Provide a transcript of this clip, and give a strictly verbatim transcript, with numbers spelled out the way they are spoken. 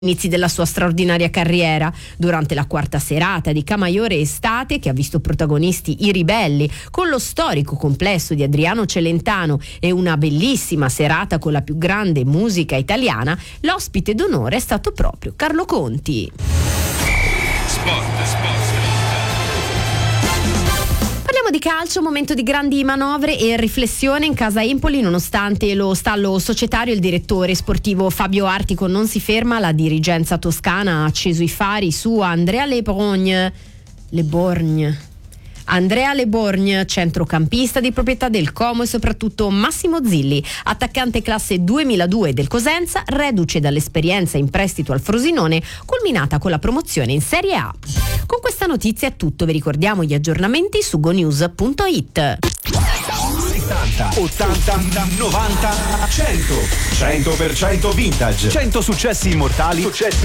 inizi della sua straordinaria carriera, durante la quarta serata di Camaiore Estate, che ha visto protagonisti i Ribelli, con lo storico complesso di Adriano Celentano e una bellissima serata con la più grande musica italiana, l'ospite d'onore è stato proprio Carlo Conti. Sport, sport. Parliamo di calcio, momento di grandi manovre e riflessione in casa Empoli. Nonostante lo stallo societario, il direttore sportivo Fabio Artico non si ferma. La dirigenza toscana ha acceso i fari su Andrea Le Borgne. Le Borgne. Andrea Le Borgne, centrocampista di proprietà del Como, e soprattutto Massimo Zilli, attaccante classe duemiladue del Cosenza, reduce dall'esperienza in prestito al Frosinone, culminata con la promozione in Serie A. Con questa notizia è tutto, vi ricordiamo gli aggiornamenti su gonews punto it. settanta, ottanta, novanta, cento. cento per cento vintage. cento successi immortali. Successi